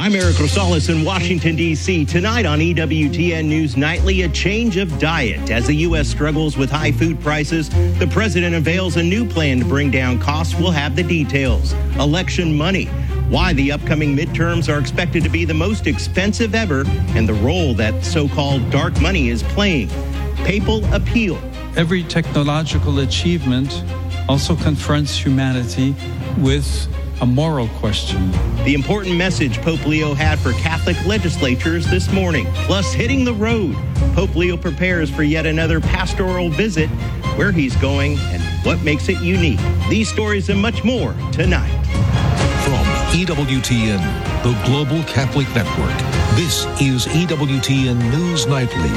I'm Eric Rosales in Washington, D.C. Tonight on EWTN News Nightly, a change of diet. As the U.S. struggles with high food prices, the president unveils a new plan to bring down costs. We'll have the details. Election money, why the upcoming midterms are expected to be the most expensive ever, and the role that so-called dark money is playing. Papal appeal. Every technological achievement also confronts humanity with a moral question. The important message Pope Leo had for Catholic legislatures this morning. Plus, hitting the road. Pope Leo prepares for yet another pastoral visit, where he's going and what makes it unique. These stories and much more tonight. From EWTN, the Global Catholic Network, this is EWTN News Nightly.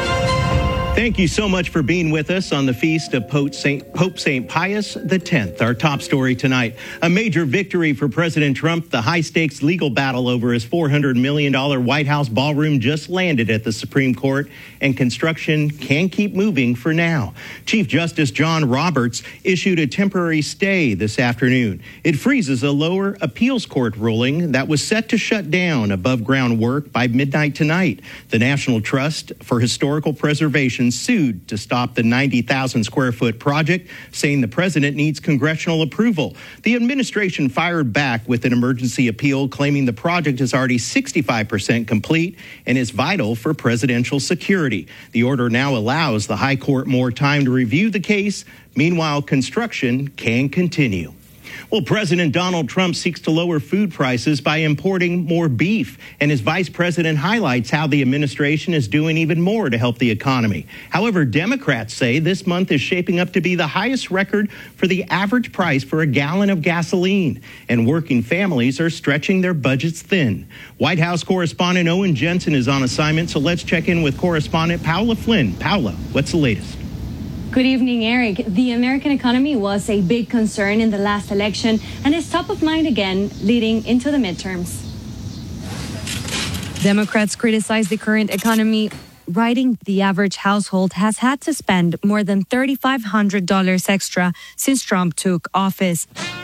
Thank you so much for being with us on the feast of Pope St. Pius X. Our top story tonight, a major victory for President Trump. The high-stakes legal battle over his $400 million White House ballroom just landed at the Supreme Court, and construction can keep moving for now. Chief Justice John Roberts issued a temporary stay this afternoon. It freezes a lower appeals court ruling that was set to shut down above-ground work by midnight tonight. The National Trust for Historical Preservation sued to stop the 90,000 square foot project, saying the president needs congressional approval. The administration fired back with an emergency appeal, claiming the project is already 65% complete and is vital for presidential security. The order now allows the High Court more time to review the case. Meanwhile, construction can continue. Well, President Donald Trump seeks to lower food prices by importing more beef, and his vice president highlights how the administration is doing even more to help the economy. However, Democrats say this month is shaping up to be the highest record for the average price for a gallon of gasoline, and working families are stretching their budgets thin. White House correspondent Owen Jensen is on assignment, so let's check in with correspondent Paula Flynn. Paula, what's the latest? Good evening, Eric. The American economy was a big concern in the last election and is top of mind again leading into the midterms. Democrats criticize the current economy, writing the average household has had to spend more than $3,500 extra since Trump took office.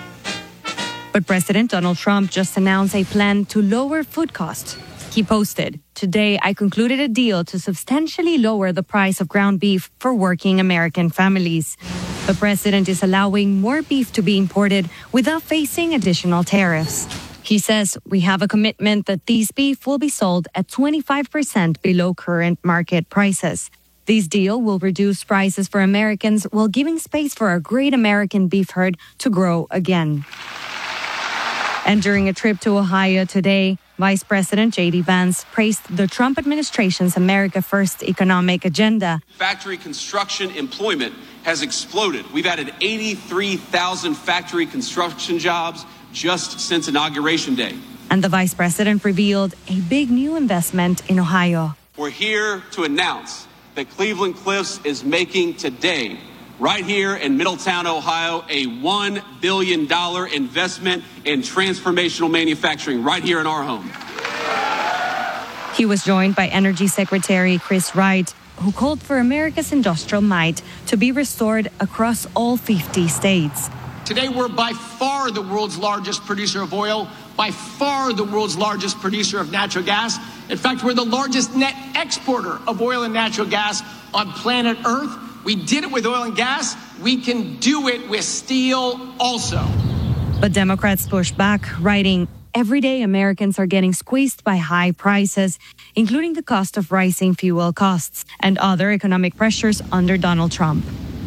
But President Donald Trump just announced a plan to lower food costs. He posted, "Today, I concluded a deal to substantially lower the price of ground beef for working American families." The president is allowing more beef to be imported without facing additional tariffs. He says, "We have a commitment that these beef will be sold at 25% below current market prices. This deal will reduce prices for Americans while giving space for our great American beef herd to grow again." And during a trip to Ohio today, Vice President J.D. Vance praised the Trump administration's America First economic agenda. Factory construction employment has exploded. We've added 83,000 factory construction jobs just since Inauguration Day. And the Vice President revealed a big new investment in Ohio. We're here to announce that Cleveland Cliffs is making today, right here in Middletown, Ohio, a $1 billion investment in transformational manufacturing right here in our home. He was joined by Energy Secretary Chris Wright, who called for America's industrial might to be restored across all 50 states. Today, we're by far the world's largest producer of oil, by far the world's largest producer of natural gas. In fact, we're the largest net exporter of oil and natural gas on planet Earth. We did it with oil and gas. We can do it with steel also. But Democrats pushed back, writing, "Everyday Americans are getting squeezed by high prices, including the cost of rising fuel costs and other economic pressures under Donald Trump."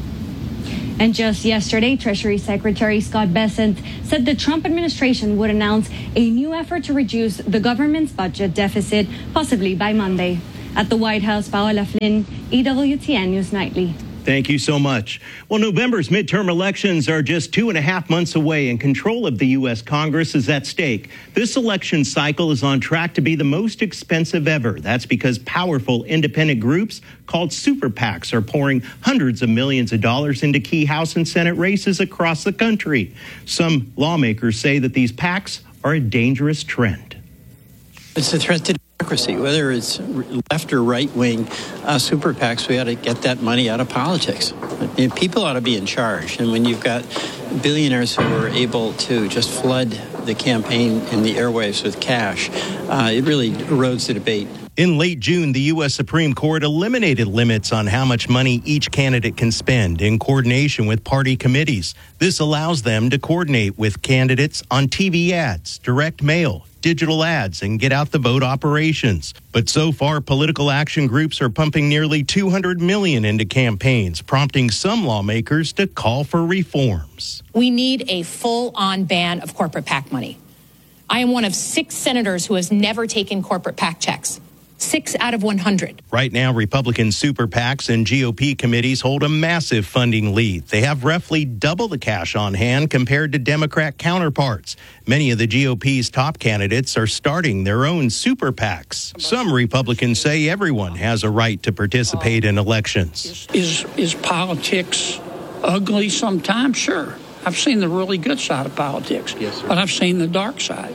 And just yesterday, Treasury Secretary Scott Bessent said the Trump administration would announce a new effort to reduce the government's budget deficit, possibly by Monday. At the White House, Paula Flynn, EWTN News Nightly. Thank you so much. Well, November's midterm elections are just 2.5 months away, and control of the U.S. Congress is at stake. This election cycle is on track to be the most expensive ever. That's because powerful independent groups called super PACs are pouring hundreds of millions of dollars into key House and Senate races across the country. Some lawmakers say that these PACs are a dangerous trend. It's a threat to democracy, whether it's left or right wing super PACs. We ought to get that money out of politics. People ought to be in charge. And when you've got billionaires who are able to just flood the campaign in the airwaves with cash, it really erodes the debate. In late June, the U.S. Supreme Court eliminated limits on how much money each candidate can spend in coordination with party committees. This allows them to coordinate with candidates on TV ads, direct mail, digital ads, and get-out-the-vote operations. But so far, political action groups are pumping nearly $200 million into campaigns, prompting some lawmakers to call for reforms. We need a full-on ban of corporate PAC money. I am one of 6 senators who has never taken corporate PAC checks. 6 out of 100. Right now, Republican super PACs and GOP committees hold a massive funding lead. They have roughly double the cash on hand compared to Democrat counterparts. Many of the GOP's top candidates are starting their own super PACs. Some Republicans say everyone has a right to participate in elections. Is politics ugly sometimes? Sure. I've seen the really good side of politics, yes, but I've seen the dark side.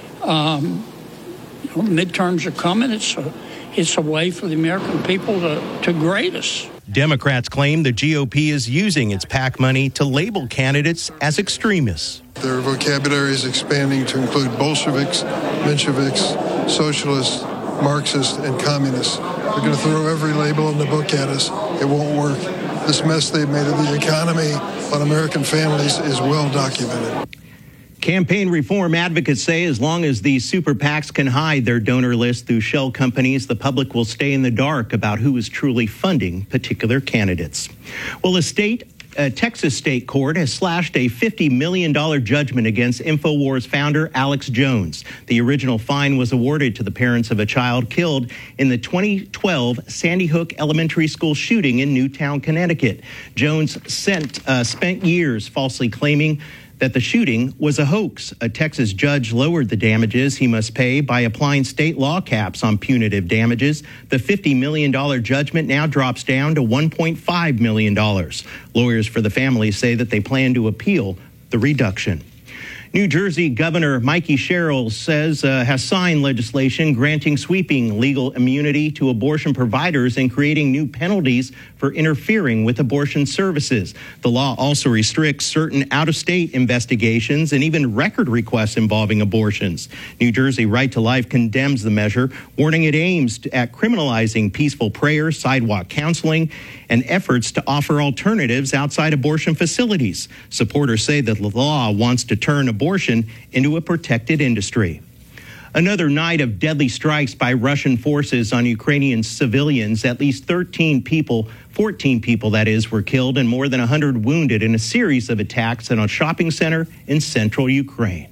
Midterms are coming. It's a way for the American people to grade us. Democrats claim the GOP is using its PAC money to label candidates as extremists. Their vocabulary is expanding to include Bolsheviks, Mensheviks, socialists, Marxists, and communists. They're going to throw every label in the book at us. It won't work. This mess they've made of the economy on American families is well documented. Campaign reform advocates say as long as these super PACs can hide their donor list through shell companies, the public will stay in the dark about who is truly funding particular candidates. Well, a Texas state court has slashed a $50 million judgment against InfoWars founder Alex Jones. The original fine was awarded to the parents of a child killed in the 2012 Sandy Hook Elementary School shooting in Newtown, Connecticut. Jones spent years falsely claiming that the shooting was a hoax. A Texas judge lowered the damages he must pay by applying state law caps on punitive damages. The $50 million judgment now drops down to $1.5 million. Lawyers for the family say that they plan to appeal the reduction. New Jersey Governor Mikey Sherrill says has signed legislation granting sweeping legal immunity to abortion providers and creating new penalties for interfering with abortion services. The law also restricts certain out-of-state investigations and even record requests involving abortions. New Jersey Right to Life condemns the measure, warning it aims at criminalizing peaceful prayer, sidewalk counseling, and efforts to offer alternatives outside abortion facilities. Supporters say that the law wants to turn abortion into a protected industry. Another night of deadly strikes by Russian forces on Ukrainian civilians. At least 14 people that is, were killed and more than 100 wounded in a series of attacks at a shopping center in central Ukraine.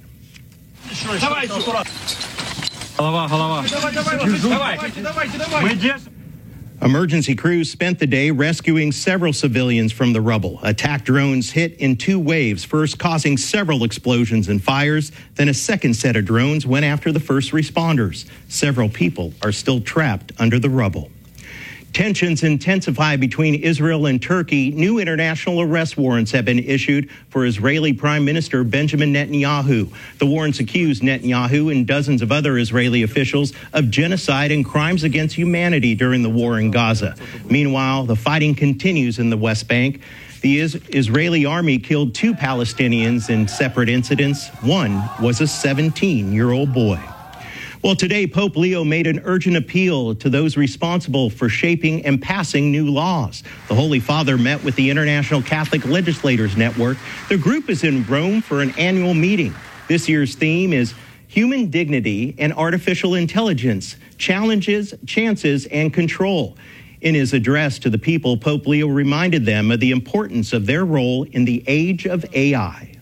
Emergency crews spent the day rescuing several civilians from the rubble. Attack drones hit in 2 waves, first causing several explosions and fires. Then a second set of drones went after the first responders. Several people are still trapped under the rubble. Tensions intensify between Israel and Turkey. New international arrest warrants have been issued for Israeli Prime Minister Benjamin Netanyahu. The warrants accuse Netanyahu and dozens of other Israeli officials of genocide and crimes against humanity during the war in Gaza. Meanwhile, the fighting continues in the West Bank. The Israeli army killed 2 Palestinians in separate incidents. One was a 17-year-old boy. Well, today, Pope Leo made an urgent appeal to those responsible for shaping and passing new laws. The Holy Father met with the International Catholic Legislators Network. The group is in Rome for an annual meeting. This year's theme is Human Dignity and Artificial Intelligence, Challenges, Chances, and Control. In his address to the people, Pope Leo reminded them of the importance of their role in the age of AI.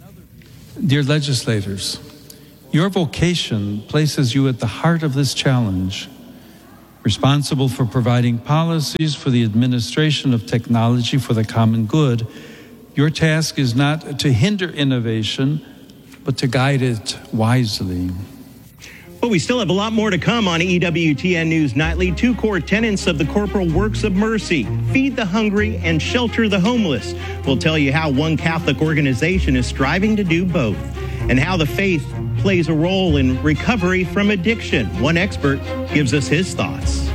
Dear legislators, your vocation places you at the heart of this challenge, responsible for providing policies for the administration of technology for the common good. Your task is not to hinder innovation, but to guide it wisely. Well, we still have a lot more to come on EWTN News Nightly. 2 core tenets of the corporal works of mercy: feed the hungry and shelter the homeless. We'll tell you how one Catholic organization is striving to do both, and how the faith plays a role in recovery from addiction. One expert gives us his thoughts.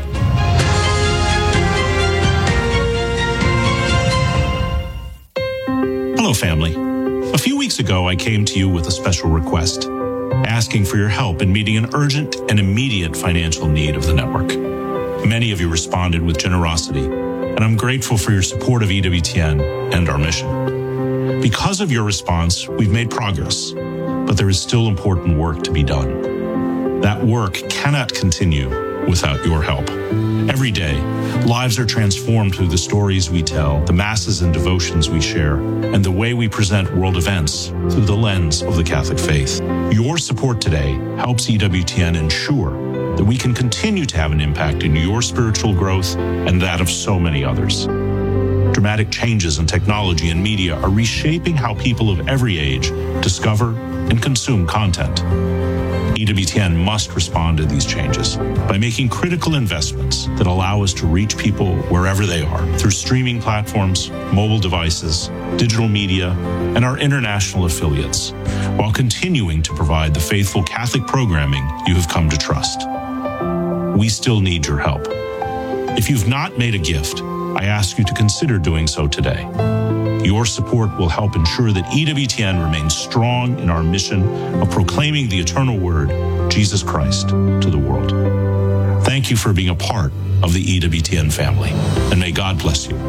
Hello, family. A few weeks ago, I came to you with a special request. asking for your help in meeting an urgent and immediate financial need of the network. Many of you responded with generosity, and I'm grateful for your support of EWTN and our mission. Because of your response, we've made progress, but there is still important work to be done. That work cannot continue without your help. Every day, lives are transformed through the stories we tell, the masses and devotions we share, and the way we present world events through the lens of the Catholic faith. Your support today helps EWTN ensure that we can continue to have an impact in your spiritual growth and that of so many others. Dramatic changes in technology and media are reshaping how people of every age discover and consume content. EWTN must respond to these changes by making critical investments that allow us to reach people wherever they are through streaming platforms, mobile devices, digital media, and our international affiliates, while continuing to provide the faithful Catholic programming you have come to trust. We still need your help. If you've not made a gift, I ask you to consider doing so today. Your support will help ensure that EWTN remains strong in our mission of proclaiming the eternal word, Jesus Christ, to the world. Thank you for being a part of the EWTN family, and may God bless you.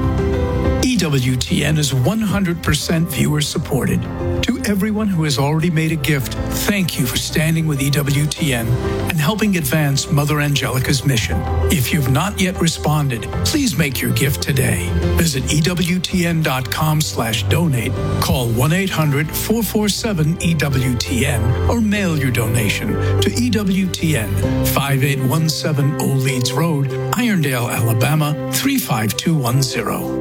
EWTN is 100% viewer supported. To everyone who has already made a gift, thank you for standing with EWTN and helping advance Mother Angelica's mission. If you've not yet responded, please make your gift today. Visit EWTN.com/donate, call 1-800-447-EWTN, or mail your donation to EWTN, 5817 Old Leeds Road, Irondale, Alabama, 35210.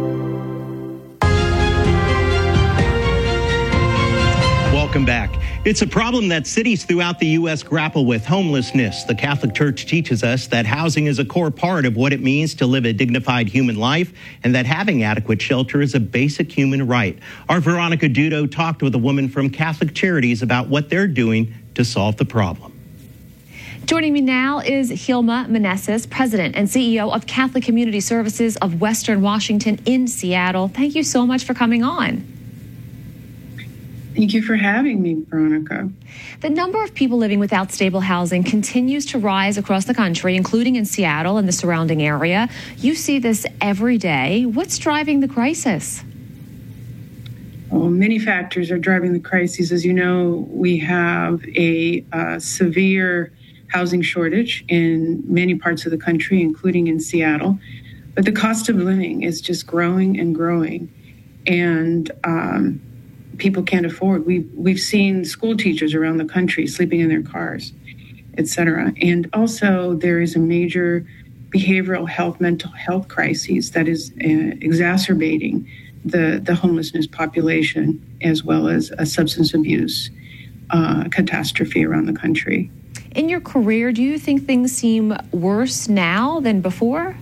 Welcome back. It's a problem that cities throughout the U.S. grapple with: homelessness. The Catholic Church teaches us that housing is a core part of what it means to live a dignified human life, and that having adequate shelter is a basic human right. Our Veronica Dudo talked with a woman from Catholic Charities about what they're doing to solve the problem. Joining me now is Hilma Meneses, President and CEO of Catholic Community Services of Western Washington in Seattle. Thank you so much for coming on. Thank you for having me, Veronica. The number of people living without stable housing continues to rise across the country, including in Seattle and the surrounding area. You see this every day. What's driving the crisis? Well, many factors are driving the crisis. As you know, we have a severe housing shortage in many parts of the country, including in Seattle. But the cost of living is just growing and growing. And people can't afford. We've seen school teachers around the country sleeping in their cars, et cetera. And also there is a major behavioral health, mental health crisis that is exacerbating the homelessness population, as well as a substance abuse catastrophe around the country. In your career, do you think things seem worse now than before?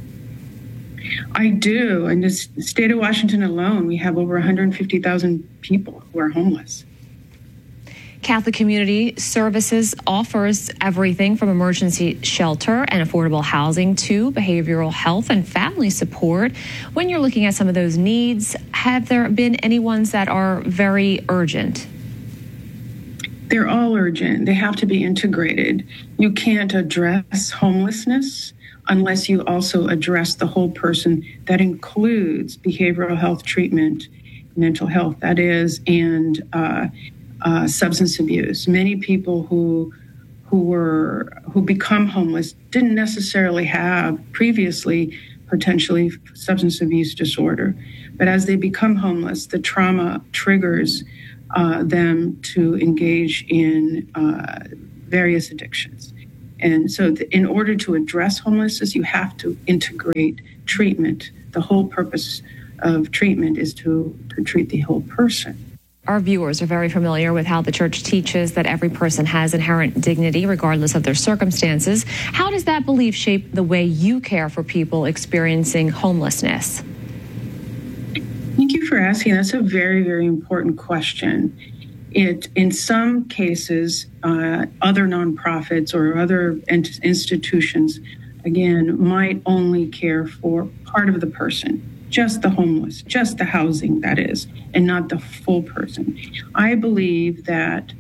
I do. In the state of Washington alone, we have over 150,000 people who are homeless. Catholic Community Services offers everything from emergency shelter and affordable housing to behavioral health and family support. When you're looking at some of those needs, have there been any ones that are very urgent? They're all urgent. They have to be integrated. You can't address homelessness unless you also address the whole person. That includes behavioral health treatment, mental health, that is, and substance abuse. Many people who become homeless didn't necessarily have previously potentially substance abuse disorder, but as they become homeless, the trauma triggers them to engage in various addictions. And so in order to address homelessness, you have to integrate treatment. The whole purpose of treatment is to treat the whole person. Our viewers are very familiar with how the church teaches that every person has inherent dignity regardless of their circumstances. How does that belief shape the way you care for people experiencing homelessness? Thank you for asking. That's a very, very important question. In some cases, other nonprofits or other institutions, again, might only care for part of the person, just the homeless, just the housing, that is, and not the full person. I believe that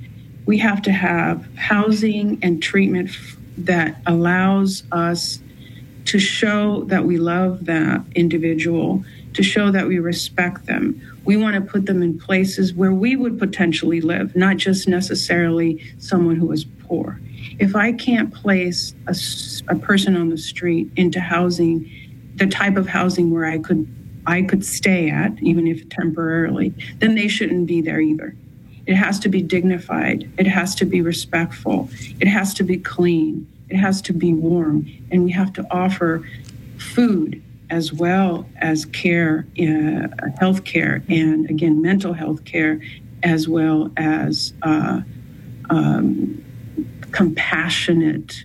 We have to have housing and treatment that allows us to show that we love that individual, to show that we respect them. We want to put them in places where we would potentially live, not just necessarily someone who is poor. If I can't place a person on the street into housing, the type of housing where I could stay at, even if temporarily, then they shouldn't be there either. It has to be dignified. It has to be respectful. It has to be clean. It has to be warm. And we have to offer food as well as care, health care, and again, mental health care, as well as compassionate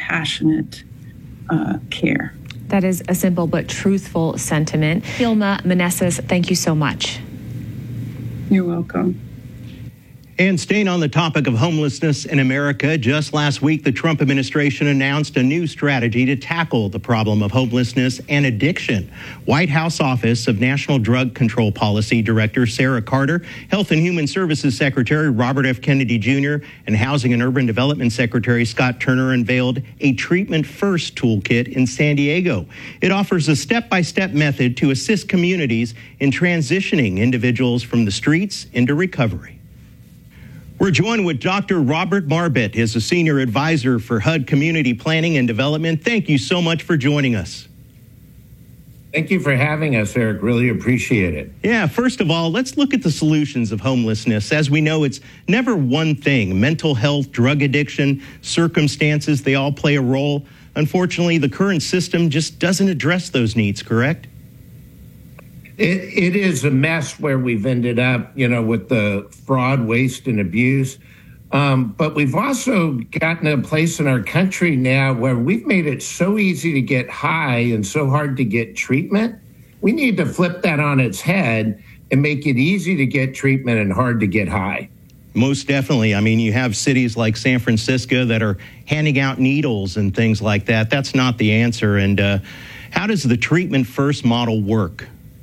care. That is a simple but truthful sentiment. Hilma Meneses, thank you so much. You're welcome. And staying on the topic of homelessness in America, just last week, the Trump administration announced a new strategy to tackle the problem of homelessness and addiction. White House Office of National Drug Control Policy Director Sarah Carter, Health and Human Services Secretary Robert F. Kennedy Jr., and Housing and Urban Development Secretary Scott Turner unveiled a Treatment First toolkit in San Diego. It offers a step-by-step method to assist communities in transitioning individuals from the streets into recovery. We're joined with Dr. Robert Marbut, is a senior advisor for HUD Community Planning and Development. Thank you so much for joining us. Thank you for having us, Eric. Really appreciate it. Yeah, first of all, let's look at the solutions of homelessness. As we know, it's never one thing. Mental health, drug addiction, circumstances, they all play a role. Unfortunately, the current system just doesn't address those needs, correct? It is a mess where we've ended up, with the fraud, waste, and abuse. But we've also gotten to a place in our country now where we've made it so easy to get high and so hard to get treatment. We need to flip that on its head and make it easy to get treatment and hard to get high. Most definitely. I mean, you have cities like San Francisco that are handing out needles and things like that. That's not the answer. And how does the Treatment First model work?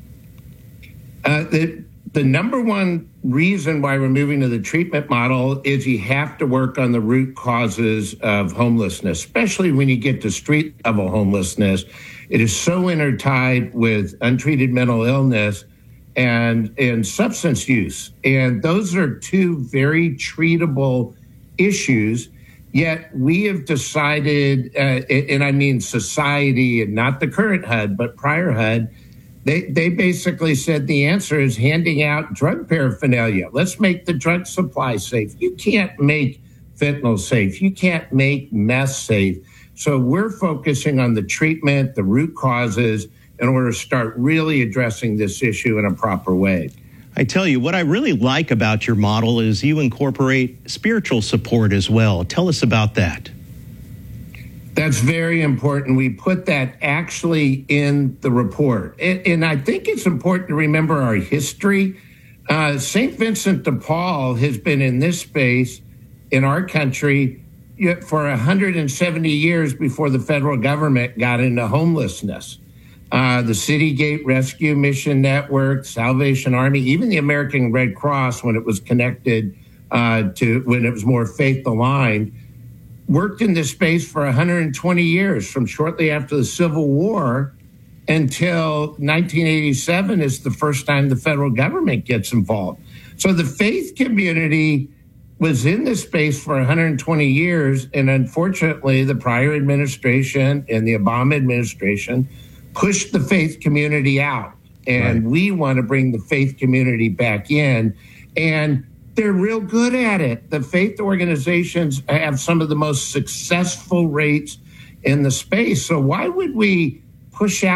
The number one reason why we're moving to the treatment model is you have to work on the root causes of homelessness, especially when you get to street level homelessness. It is so intertied with untreated mental illness and substance use. And those are two very treatable issues. Yet we have decided, and I mean society and not the current HUD, but prior HUD, They basically said the answer is handing out drug paraphernalia. Let's make the drug supply safe. You can't make fentanyl safe. You can't make meth safe. So we're focusing on the treatment, the root causes, in order to start really addressing this issue in a proper way. I tell you, what I really like about your model is you incorporate spiritual support as well. Tell us about that. That's very important. We put that actually in the report. And I think it's important to remember our history. St. Vincent de Paul has been in this space in our country for 170 years before the federal government got into homelessness. The City Gate Rescue Mission Network, Salvation Army, even the American Red Cross, when it was connected when it was more faith-aligned, worked in this space for 120 years, from shortly after the Civil War until 1987 is the first time the federal government gets involved. So the faith community was in this space for 120 years, and unfortunately, the prior administration and the Obama administration pushed the faith community out. And we want to bring the faith community back in, and they're real good at it. The faith organizations have some of the most successful rates in the space. So why would we push out